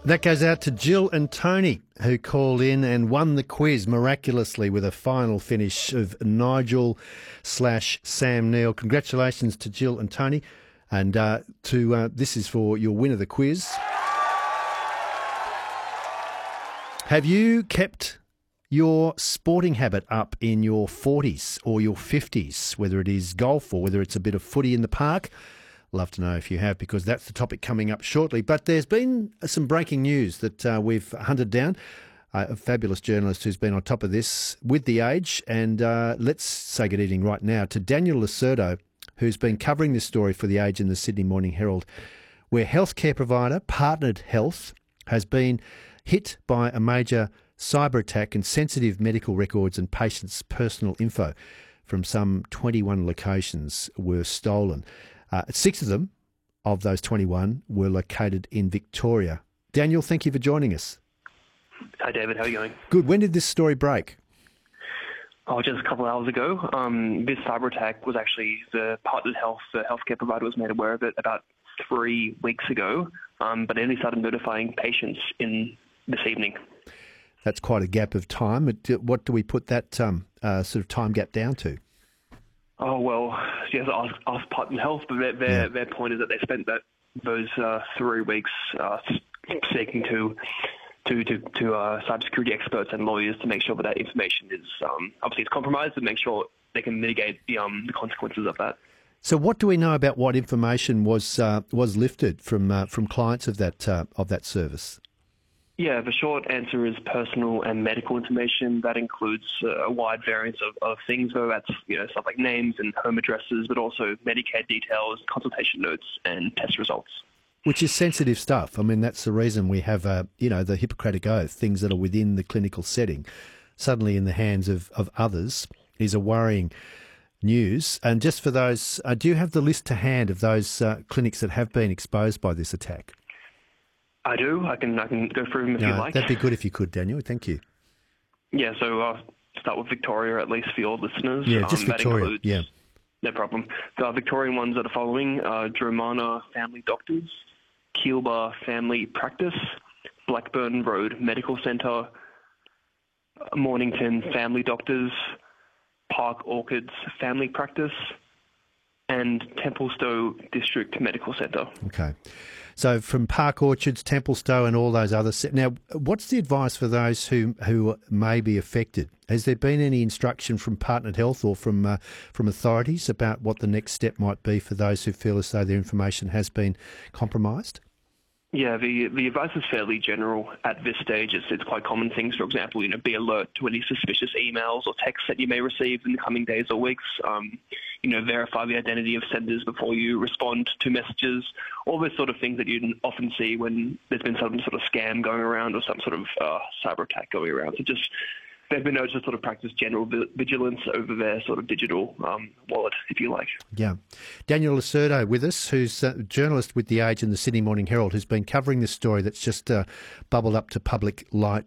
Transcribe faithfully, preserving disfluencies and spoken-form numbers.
That goes out to Jill and Tony, who called in and won the quiz miraculously with a final finish of Nigel slash Sam Neill. Congratulations to Jill and Tony. And uh, to uh, this is for your win of the quiz. Have you kept your sporting habit up in your forties or your fifties, whether it is golf or whether it's a bit of footy in the park? Love to know if you have, because that's the topic coming up shortly. But there's been some breaking news that uh, we've hunted down. Uh, a fabulous journalist who's been on top of this with The Age. And uh, let's say good evening right now to Daniel Lacerdo, who's been covering this story for The Age and the Sydney Morning Herald, where healthcare provider Partnered Health has been hit by a major cyber attack, and sensitive medical records and patients' personal info from some twenty-one locations were stolen. Uh, six of them, of those twenty-one, were located in Victoria. Daniel, thank you for joining us. Hi, David. How are you going? Good. When did this story break? Oh, just a couple of hours ago. Um, this cyber attack was actually the Partnered Health, the healthcare provider, was made aware of it about three weeks ago, um, but only started notifying patients in this evening. That's quite a gap of time. What do we put that um, uh, sort of time gap down to? Oh, well, yes, ask, ask Partnered Health, but their, their, Yeah. their point is that they spent that those uh, three weeks uh, speaking to to to, to uh, cybersecurity experts and lawyers to make sure that that information is um, obviously it's compromised, and make sure they can mitigate the um, the consequences of that. So, what do we know about what information was uh, was lifted from uh, from clients of that uh, of that service? Yeah, the short answer is personal and medical information. That includes uh, a wide variance of, of things, whether that's you know stuff like names and home addresses, but also Medicare details, consultation notes, and test results. Which is sensitive stuff. I mean, that's the reason we have, uh, you know, the Hippocratic Oath. Things that are within the clinical setting, suddenly in the hands of, of others, is a worrying news. And just for those, uh, do you have the list to hand of those uh, clinics that have been exposed by this attack? I do. I can I can go through them if No, you like. That'd be good if you could, Daniel. Thank you. Yeah, so I'll start with Victoria, at least for your listeners. Yeah, just um, that Victoria. Includes, yeah. No problem. The Victorian ones are the following: uh, Dromana Family Doctors, Keilbar Family Practice, Blackburn Road Medical Centre, Mornington Family Doctors, Park Orchids Family Practice, and Templestowe District Medical Centre. Okay. So from Park Orchards, Templestowe and all those other... Se- now, what's the advice for those who who may be affected? Has there been any instruction from Partnered Health or from uh, from authorities about what the next step might be for those who feel as though their information has been compromised? Yeah, the the advice is fairly general at this stage. It's, it's quite common things. For example, you know, be alert to any suspicious emails or texts that you may receive in the coming days or weeks. Um, you know, verify the identity of senders before you respond to messages. All those sort of things that you often see when there's been some sort of scam going around or some sort of uh, cyber attack going around. So just they've been known to sort of practice general vigilance over their sort of digital um, wallet, if you like. Yeah. Daniel Lacerdo with us, who's a journalist with The Age and the Sydney Morning Herald, who's been covering this story that's just uh, bubbled up to public light